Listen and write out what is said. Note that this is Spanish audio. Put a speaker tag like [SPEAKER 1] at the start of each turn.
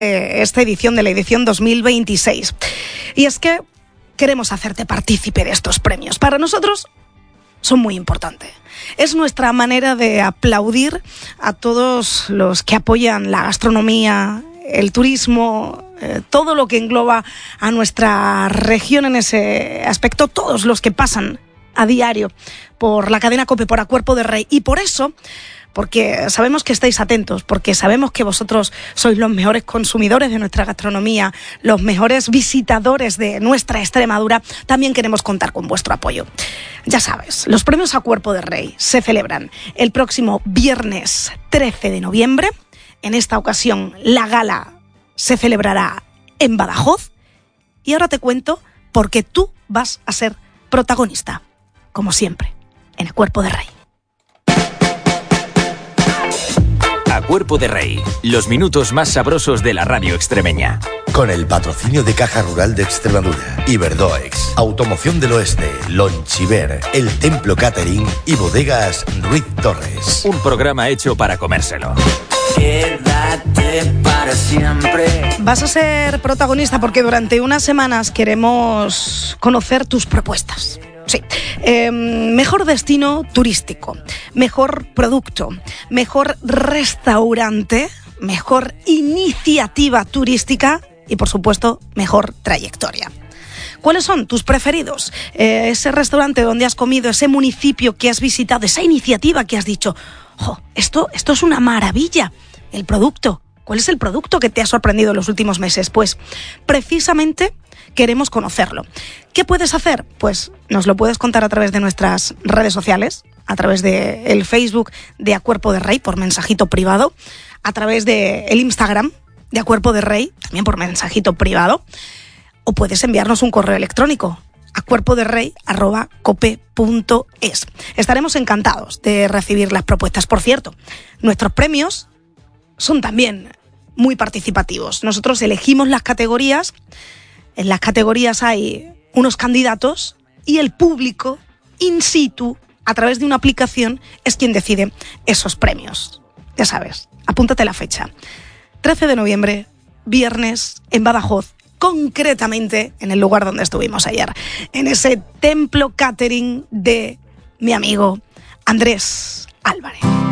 [SPEAKER 1] esta edición de la edición 2026. Y es que queremos hacerte partícipe de estos premios. Para nosotros son muy importantes. Es nuestra manera de aplaudir a todos los que apoyan la gastronomía, el turismo, todo lo que engloba a nuestra región en ese aspecto, todos los que pasan a diario por la cadena COPE, por A Cuerpo de Rey. Y por eso, porque sabemos que estáis atentos, porque sabemos que vosotros sois los mejores consumidores de nuestra gastronomía, los mejores visitadores de nuestra Extremadura, también queremos contar con vuestro apoyo. Ya sabes, los premios A Cuerpo de Rey se celebran el próximo viernes 13 de noviembre. En esta ocasión, la gala se celebrará en Badajoz. Y ahora te cuento por qué tú vas a ser protagonista, como siempre, en A Cuerpo de Rey.
[SPEAKER 2] A Cuerpo de Rey, los minutos más sabrosos de la radio extremeña.
[SPEAKER 3] Con el patrocinio de Caja Rural de Extremadura, Iberdoex, Automoción del Oeste, Lonchiver, El Templo Catering y Bodegas Ruiz Torres.
[SPEAKER 2] Un programa hecho para comérselo.
[SPEAKER 4] Quédate para siempre.
[SPEAKER 1] Vas a ser protagonista porque durante unas semanas queremos conocer tus propuestas. Sí, mejor destino turístico, mejor producto, mejor restaurante, mejor iniciativa turística y, por supuesto, mejor trayectoria. ¿Cuáles son tus preferidos? Ese restaurante donde has comido, ese municipio que has visitado, esa iniciativa que has dicho, ¡oh, esto es una maravilla! El producto. ¿Cuál es el producto que te ha sorprendido en los últimos meses? Pues precisamente queremos conocerlo. ¿Qué puedes hacer? Pues nos lo puedes contar a través de nuestras redes sociales, a través del Facebook de A Cuerpo de Rey por mensajito privado, a través del Instagram de A Cuerpo de Rey, también por mensajito privado, o puedes enviarnos un correo electrónico a cuerpoderrey@cope.es. Estaremos encantados de recibir las propuestas. Por cierto, nuestros premios son también muy participativos. Nosotros elegimos las categorías. En las categorías hay unos candidatos y el público in situ, a través de una aplicación, es quien decide esos premios. Ya sabes, apúntate la fecha. 13 de noviembre, viernes, en Badajoz, concretamente en el lugar donde estuvimos ayer, en ese Templo Catering de mi amigo Andrés Álvarez.